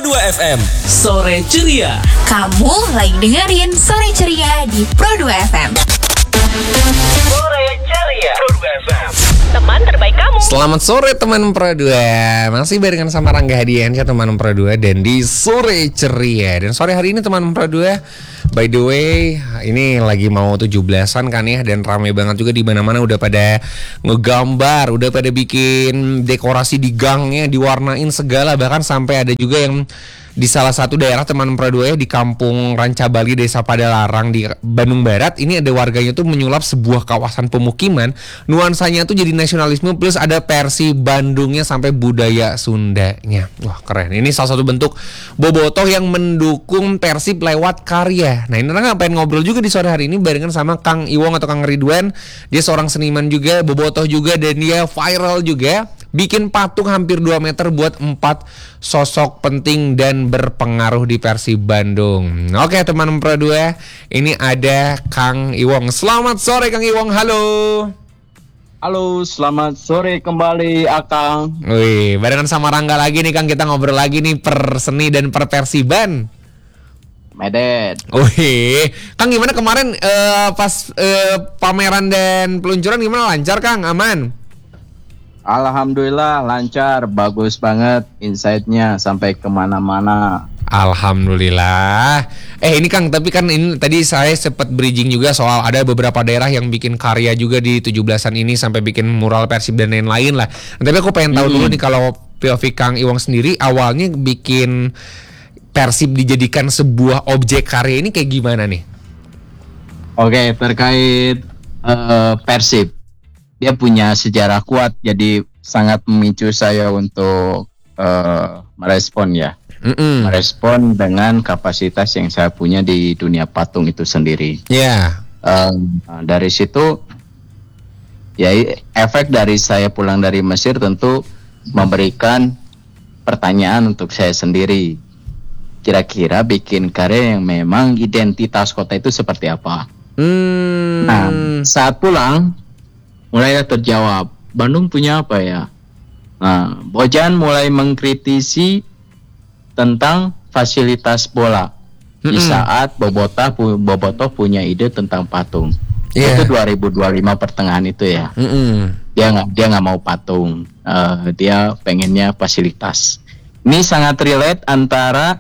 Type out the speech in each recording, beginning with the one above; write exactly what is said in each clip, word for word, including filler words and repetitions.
dua F M, Sore Ceria. Kamu lagi dengerin Sore Ceria di Pro dua F M. Sore Ceria Pro dua F M, teman terbaik kamu. Selamat sore teman Pro dua. Masih barengan sama Rangga Hadiansyah teman Pro dua dan di Sore Ceria. Dan sore hari ini teman Pro dua, by the way, ini lagi mau tujuh belasan kan ya, dan ramai banget juga di mana-mana udah pada ngegambar, udah pada bikin dekorasi di gangnya, diwarnain segala, bahkan sampai ada juga yang di salah satu daerah teman Pro dua ya, di Kampung Rancabali, Desa Padalarang di Bandung Barat. Ini ada warganya tuh menyulap sebuah kawasan pemukiman. Nuansanya tuh jadi nasionalisme plus ada versi Bandungnya sampai budaya Sundanya. Wah keren. Ini salah satu bentuk bobotoh yang mendukung Persib lewat karya. Nah ini orang ngapain ngobrol juga di sore hari ini barengan sama Kang Iwong atau Kang Ridwan. Dia seorang seniman juga, bobotoh juga, dan dia viral juga. Bikin patung hampir dua meter buat empat sosok penting dan berpengaruh di Persib Bandung. Oke teman Pro dua, ini ada Kang Iwong. Selamat sore Kang Iwong, halo. Halo, selamat sore kembali Akang. Wih, barengan sama Rangga lagi nih Kang, kita ngobrol lagi nih per seni dan per Persiban. Medet. Wih, Kang gimana kemarin uh, pas uh, pameran dan peluncuran gimana, lancar Kang, aman? Alhamdulillah lancar, bagus banget insight-nya sampai kemana-mana. Alhamdulillah. Eh ini Kang, tapi kan ini tadi saya sempat bridging juga soal ada beberapa daerah yang bikin karya juga di tujuh belasan ini sampai bikin mural Persib dan lain-lain lah. Nah, tapi aku pengen tahu hmm. dulu nih, kalau P O V Kang Iwong sendiri awalnya bikin Persib dijadikan sebuah objek karya ini kayak gimana nih? Oke, terkait uh, Persib, dia punya sejarah kuat, jadi sangat memicu saya untuk uh, merespon ya. Mm-mm. Merespon dengan kapasitas yang saya punya di dunia patung itu sendiri. Iya. Yeah. Um, dari situ, ya efek dari saya pulang dari Mesir tentu memberikan pertanyaan untuk saya sendiri. Kira-kira bikin karya yang memang identitas kota itu seperti apa? Mm. Nah, saat pulang mulai terjawab, Bandung punya apa ya? Nah, Bojan mulai mengkritisi tentang fasilitas bola. Mm-hmm. Di saat Bobotoh, Bobotoh punya ide tentang patung. Yeah. Itu dua ribu dua puluh lima pertengahan itu ya. Mm-hmm. Dia nggak dia nggak mau patung, uh, dia pengennya fasilitas. Ini sangat relate antara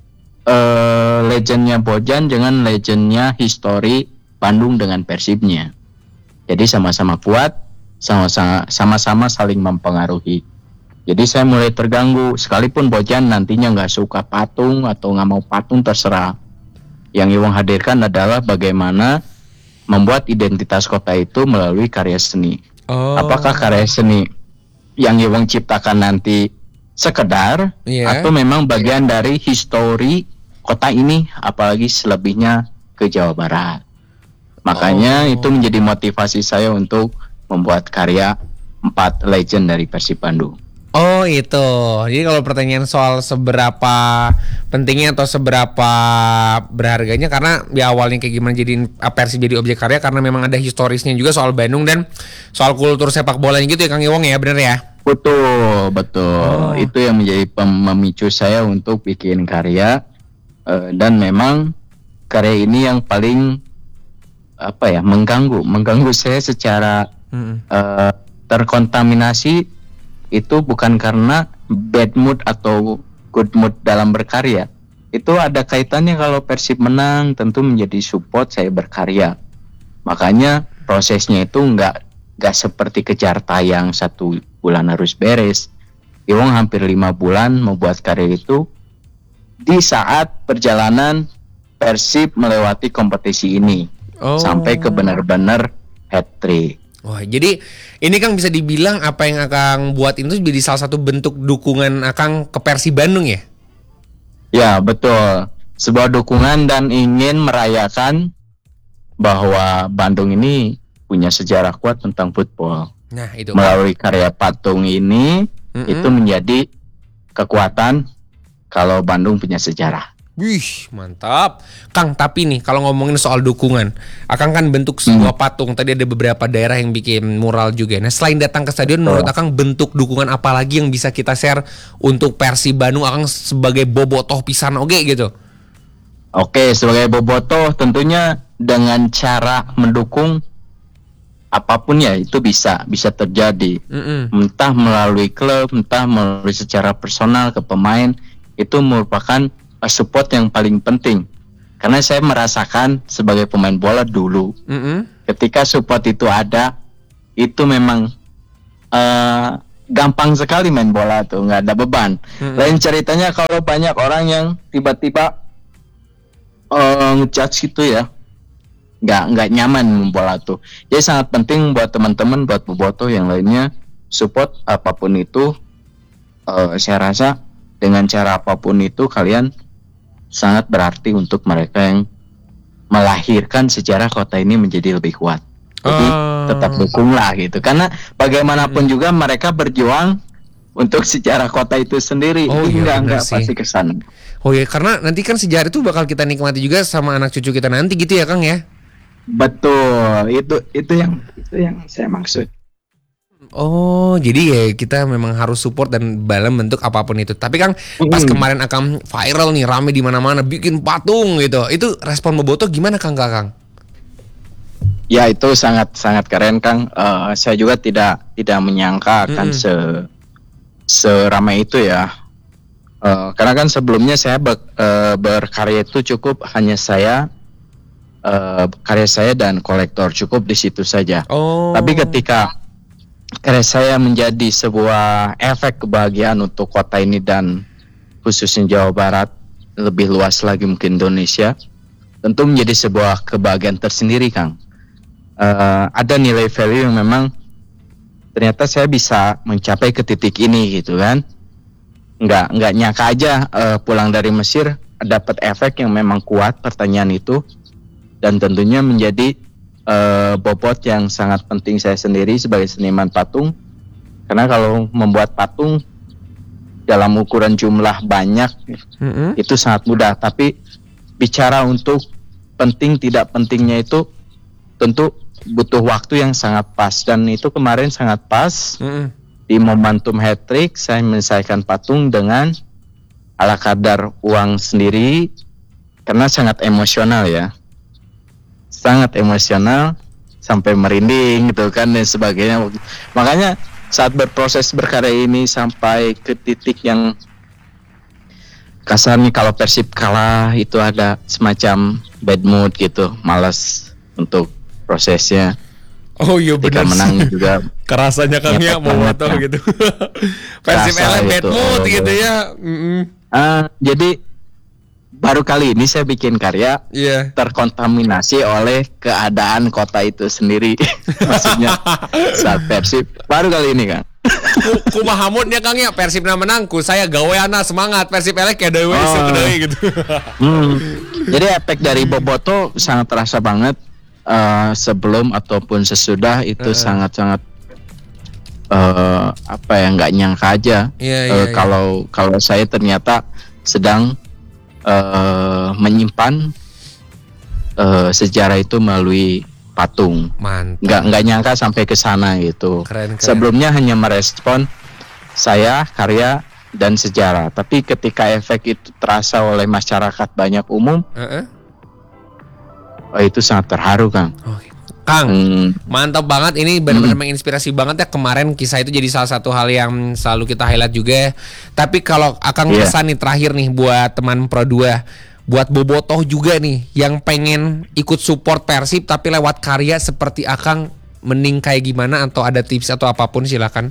uh, legendnya Bojan dengan legendnya histori Bandung dengan Persibnya. Jadi sama-sama kuat, sama-sama, sama-sama saling mempengaruhi. Jadi saya mulai terganggu, sekalipun Bojan nantinya nggak suka patung atau nggak mau patung, terserah. Yang Iwong hadirkan adalah bagaimana membuat identitas kota itu melalui karya seni. Oh. Apakah karya seni yang Iwong ciptakan nanti sekedar, yeah, atau memang bagian dari histori kota ini, apalagi selebihnya ke Jawa Barat. Makanya oh. itu menjadi motivasi saya untuk membuat karya empat legend dari Persib Bandung. Oh itu. Jadi kalau pertanyaan soal seberapa pentingnya atau seberapa berharganya, karena di awalnya kayak gimana jadi Persib jadi objek karya, karena memang ada historisnya juga soal Bandung dan soal kultur sepak bola gitu ya Kang Iwong ya, bener ya? Betul, betul. Oh. Itu yang menjadi pemicu saya untuk bikin karya, uh, dan memang karya ini yang paling apa ya, mengganggu mengganggu saya secara mm. uh, terkontaminasi. Itu bukan karena bad mood atau good mood dalam berkarya. Itu ada kaitannya, kalau Persib menang tentu menjadi support saya berkarya. Makanya prosesnya itu nggak nggak seperti kejar tayang satu bulan harus beres. Iwong hampir lima bulan membuat karya itu di saat perjalanan Persib melewati kompetisi ini. Oh. Sampai ke benar-benar hat-trick. Wah, jadi ini Kang bisa dibilang apa yang Akang buat itu jadi salah satu bentuk dukungan Akang ke Persib Bandung ya? Ya, betul. Sebuah dukungan dan ingin merayakan bahwa Bandung ini punya sejarah kuat tentang football. Nah, itu melalui karya patung ini, mm-hmm, itu menjadi kekuatan kalau Bandung punya sejarah. Wih, mantap. Kang, tapi nih kalau ngomongin soal dukungan, Akang kan bentuk sebuah Hmm. patung. Tadi ada beberapa daerah yang bikin mural juga. Nah, selain datang ke stadion, menurut Akang bentuk dukungan apa lagi yang bisa kita share untuk Persib Bandung Akang sebagai bobotoh pisan oge gitu? Oke, sebagai bobotoh tentunya dengan cara mendukung apapun ya itu bisa bisa terjadi. Mm-mm. Entah melalui klub, entah melalui secara personal ke pemain, itu merupakan uh, support yang paling penting. Karena saya merasakan sebagai pemain bola dulu, Mm-mm. ketika support itu ada, itu memang uh, gampang sekali main bola tuh, nggak ada beban. Mm-mm. Lain ceritanya kalau banyak orang yang tiba-tiba uh, ngejudge gitu ya, nggak nggak nyaman main bola tuh. Jadi sangat penting buat teman-teman, buat bobotoh yang lainnya, support apapun itu. Uh, saya rasa dengan cara apapun itu kalian sangat berarti untuk mereka yang melahirkan sejarah kota ini menjadi lebih kuat. Jadi Oh. tetap dukunglah gitu. Karena bagaimanapun juga mereka berjuang untuk sejarah kota itu sendiri. Oh, Itu iya, nggak benar nggak sih. pasti kesana. Oh ya, karena nanti kan sejarah itu bakal kita nikmati juga sama anak cucu kita nanti gitu ya, Kang ya? Betul, itu itu yang itu yang saya maksud. Oh, jadi ya kita memang harus support dan dalam bentuk apapun itu. Tapi Kang, pas Mm. kemarin Akang viral nih, rame di mana-mana, bikin patung gitu. Itu respon bobotoh gimana Kang Kakang? Ya itu sangat sangat keren Kang. Eh, saya juga tidak tidak menyangka akan Mm-mm. se seramai itu ya. Eh, karena kan sebelumnya saya ber- eh, berkarya itu cukup hanya saya, eh, karya saya dan kolektor, cukup di situ saja. Oh. Tapi ketika karya saya menjadi sebuah efek kebahagiaan untuk kota ini dan khususnya Jawa Barat, lebih luas lagi mungkin Indonesia, tentu menjadi sebuah kebahagiaan tersendiri Kang. Eh, ada nilai value yang memang ternyata saya bisa mencapai ke titik ini gitu kan. Nggak nggak nyangka aja eh, pulang dari Mesir dapat efek yang memang kuat pertanyaan itu, dan tentunya menjadi Uh, bobot yang sangat penting saya sendiri sebagai seniman patung. Karena kalau membuat patung dalam ukuran jumlah banyak Mm-mm. itu sangat mudah, tapi bicara untuk penting tidak pentingnya itu tentu butuh waktu yang sangat pas, dan itu kemarin sangat pas. Mm-mm. Di momentum hat-trick saya menyelesaikan patung dengan ala kadar uang sendiri karena sangat emosional ya. Sangat emosional sampai merinding gitu kan dan sebagainya. Makanya saat berproses berkarya ini sampai ke titik yang kasar nih, kalau Persib kalah itu ada semacam bad mood gitu, malas untuk prosesnya. Oh iya Ketika benar menang sih. juga Kerasanya Kang ya ngepet mau banget, bobotoh ya. gitu. Persib Kerasa eleh bad itu. mood gitu ya. Mm-mm. Ah, jadi baru kali ini saya bikin karya Iya. terkontaminasi oleh keadaan kota itu sendiri. Maksudnya saat Persib baru kali ini kan. Ku kumahamutnya Kang ya, Persib na menangku, saya gaweana semangat, Persib eleh kayak dewe Oh. sekedeui gitu. Hmm. Jadi efek dari bobotoh sangat terasa banget eh, sebelum ataupun sesudah itu Heeh. sangat-sangat eh, apa ya, nggak nyangka aja. Iya, Eh, iya, iya. kalau kalau saya ternyata sedang eh, menyimpan eh, sejarah itu melalui patung. Mantap. Nggak nggak nyangka sampai ke sana gitu. Keren, keren. Sebelumnya hanya merespon saya, karya dan sejarah. Tapi ketika efek itu terasa oleh masyarakat banyak umum, Heeh. oh, itu sangat terharu Kang. Oh, Kang, Hmm, mantap banget, ini benar-benar menginspirasi banget ya. Kemarin kisah itu jadi salah satu hal yang selalu kita highlight juga. Tapi kalau Akang Iya. pesan nih terakhir nih buat teman Pro dua, buat bobotoh juga nih yang pengen ikut support Persib tapi lewat karya seperti Akang, mending kayak gimana, atau ada tips atau apapun silakan.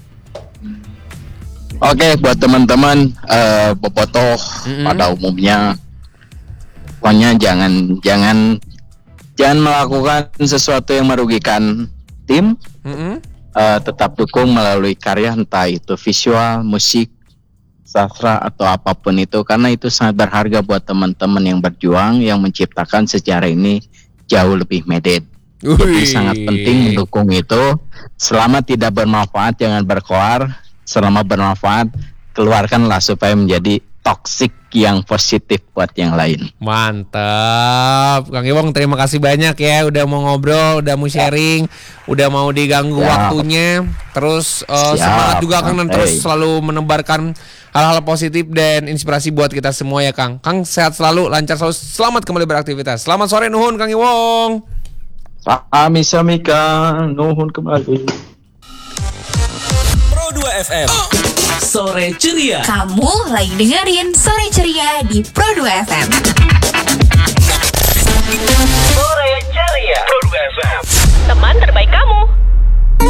Oke, buat teman-teman eh, bobotoh Mm-mm. pada umumnya, pokoknya jangan jangan jangan melakukan sesuatu yang merugikan tim. Mm-mm. Eh, tetap dukung melalui karya, entah itu visual, musik, sastra atau apapun itu, karena itu sangat berharga buat teman-teman yang berjuang yang menciptakan sejarah ini jauh lebih medit. Jadi Wih. sangat penting mendukung itu. Selama tidak bermanfaat jangan berkoar, selama bermanfaat keluarkanlah supaya menjadi toxic yang positif buat yang lain. Mantap, Kang Iwong, terima kasih banyak ya udah mau ngobrol, udah mau sharing, udah mau diganggu Siap. waktunya. Terus uh, Siap, semangat juga Kang dan santai. terus selalu menebarkan hal-hal positif dan inspirasi buat kita semua ya Kang. Kang sehat selalu, lancar selalu, selamat kembali beraktivitas. Selamat sore nuhun Kang Iwong. Sami sami Kang, nuhun kembali. Pro dua F M Sore Ceria. Kamu lagi dengerin Sore Ceria di Pro dua F M.